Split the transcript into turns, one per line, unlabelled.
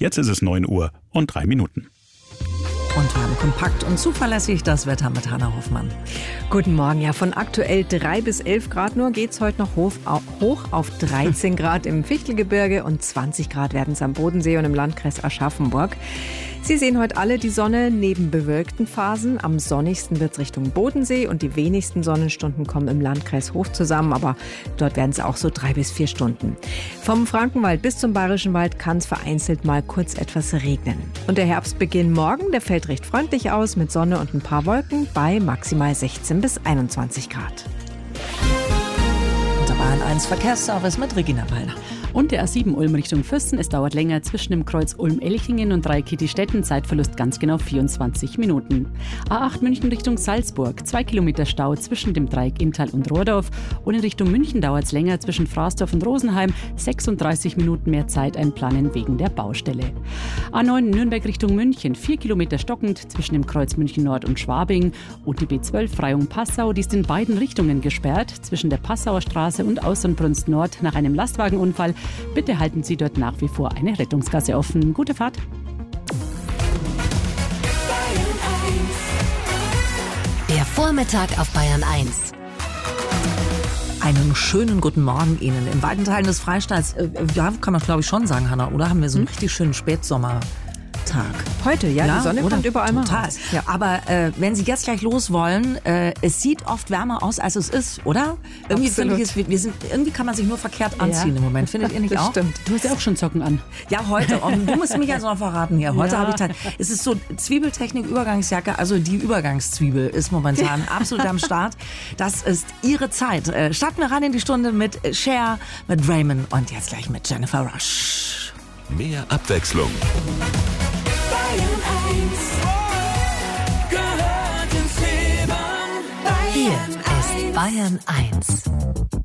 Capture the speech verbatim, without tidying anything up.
Jetzt ist es neun Uhr und drei Minuten.
Und wir haben kompakt und zuverlässig das Wetter mit Hanna Hoffmann.
Guten Morgen. Ja, von aktuell drei bis elf Grad nur geht's heute noch hoch, hoch auf dreizehn Grad im Fichtelgebirge und zwanzig Grad werden es am Bodensee und im Landkreis Aschaffenburg. Sie sehen heute alle die Sonne neben bewölkten Phasen. Am sonnigsten wird's Richtung Bodensee und die wenigsten Sonnenstunden kommen im Landkreis Hof zusammen, aber dort werden es auch so drei bis vier Stunden. Vom Frankenwald bis zum Bayerischen Wald kann es vereinzelt mal kurz etwas regnen. Und der Herbstbeginn morgen, der fällt recht freundlich aus mit Sonne und ein paar Wolken bei maximal sechzehn bis einundzwanzig Grad.
Und da war ein eins Verkehrsservice mit Regina Pallner.
Und der A sieben Ulm Richtung Füssen. Es dauert länger zwischen dem Kreuz Ulm-Elchingen und Dreieck-Kittistetten. Zeitverlust ganz genau vierundzwanzig Minuten. A acht München Richtung Salzburg. Zwei Kilometer Stau zwischen dem Dreieck Inntal und Rohrdorf. Und in Richtung München dauert es länger zwischen Fraßdorf und Rosenheim. sechsunddreißig Minuten mehr Zeit einplanen wegen der Baustelle. A neun Nürnberg Richtung München. Vier Kilometer stockend zwischen dem Kreuz München Nord und Schwabing. Und die B zwölf Freyung-Passau. Die ist in beiden Richtungen gesperrt. Zwischen der Passauer Straße und Austernbrunst Nord nach einem Lastwagenunfall. Bitte halten Sie dort nach wie vor eine Rettungsgasse offen. Gute Fahrt.
Der Vormittag auf Bayern eins.
Einen schönen guten Morgen Ihnen. In weiten Teilen des Freistaats, äh, ja, kann man glaube ich schon sagen, Hanna, oder? Haben wir so einen hm? richtig schönen Spätsommertag.
Heute, ja,
ja,
die Sonne
oder?
kommt überall mal
Total.
raus. Ja.
Aber äh, wenn Sie jetzt gleich los wollen, äh, es sieht oft wärmer aus, als es ist, oder? Irgendwie, finde ich, es, wir sind, irgendwie kann man sich nur verkehrt anziehen
ja.
im Moment. Findet ihr nicht
das
auch?
Stimmt.
Du hast ja auch schon Socken an.
Ja, heute. Und du musst mich jetzt noch verraten hier. Heute
Ja.
habe ich Zeit. Es ist so Zwiebeltechnik, Übergangsjacke. Also die Übergangszwiebel ist momentan absolut am Start. Das ist Ihre Zeit. Äh, starten wir rein in die Stunde mit Cher, mit Raymond und jetzt gleich mit Jennifer Rush.
Mehr Abwechslung.
Hier ist Bayern eins.